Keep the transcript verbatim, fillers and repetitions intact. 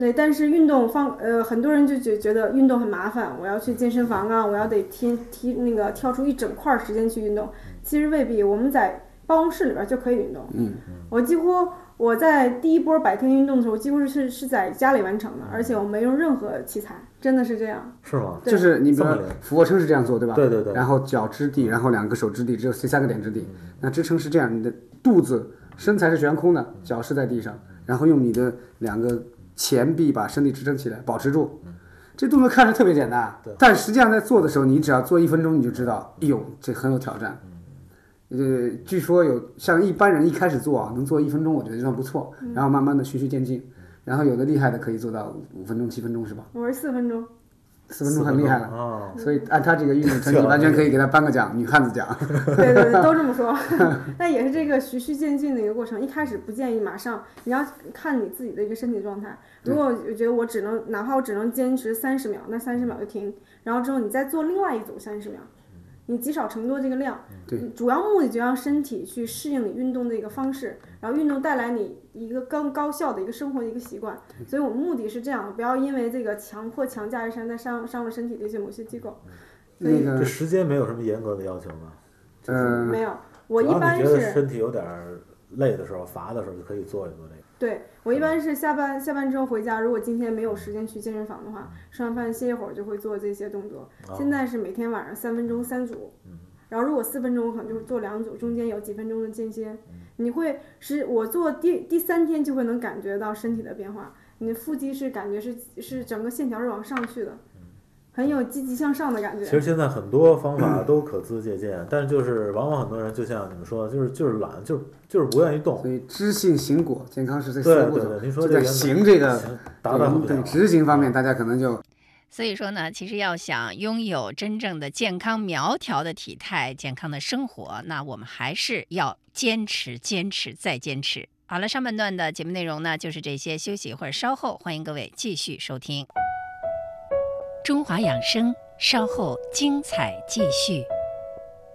对，但是运动方呃，很多人就觉觉得运动很麻烦，我要去健身房啊，我要得踢踢那个挑出一整块时间去运动。其实未必，我们在办公室里边就可以运动。 嗯， 我几乎我在第一波白天运动的时候，几乎是是在家里完成的，而且我没用任何器材，真的是这样。 是吗？ 就是你比如说俯卧撑是这样做，对吧？ 对对对。 然后脚支地，然后两个手支地，只有 C 三个点支地。那支撑是这样，你的肚子身材是悬空的，脚是在地上，然后用你的两个前臂把身体支撑起来，保持住。这动作看着特别简单，但实际上在做的时候，你只要做一分钟，你就知道，哎呦，这很有挑战。呃，据说有像一般人一开始做啊，能做一分钟，我觉得就算不错，然后慢慢的循序渐进，然后有的厉害的可以做到五分钟、七分钟，是吧？ 我是四分钟。 四分钟很厉害了， 哦、 所以按他这个运动成绩，完全可以给他颁个奖，女汉子奖。 对对对，都这么说。但也是这个循序渐进的一个过程。一开始不建议马上，你要看你自己的一个身体状态。如果我觉得我只能，哪怕我只能坚持三十秒，那三十秒就停，然后之后你再做另外一组三十秒。你积少成多这个量， 对， 主要目的就让身体去适应你运动的一个方式，然后运动带来你一个更高效的一个生活的一个习惯。所以我们目的是这样的，不要因为这个强迫强加一身再伤伤了身体的一些某些机构。 那个这时间没有什么严格的要求吗？ 嗯、 没有，我一般是只要你觉得身体有点累的时候、乏的时候，就可以做一做这个。 对，我一般是下班下班之后回家，如果今天没有时间去健身房的话，吃完饭歇一会儿就会做这些动作。 哦、 现在是每天晚上三分钟三组， 嗯、 然后如果四分钟，我可能就做两组，中间有几分钟的间歇。你会是我做第第三天就会能感觉到身体的变化，你的腹肌是感觉是是整个线条是往上去的。很有积极向上的感觉。 其实现在很多方法都可资借鉴，但就是往往很多人就像你们说的，就是就是懒，就就是不愿意动。 所以知行行果，健康是这四步骤。 您说这个行这个达到不了。 对执行方面，大家可能就。 所以说呢，其实要想拥有真正的健康苗条的体态、健康的生活，那我们还是要坚持、坚持再坚持。好了，上半段的节目内容呢，就是这些，休息一会儿，稍后欢迎各位继续收听。中华养生，稍后精彩继续。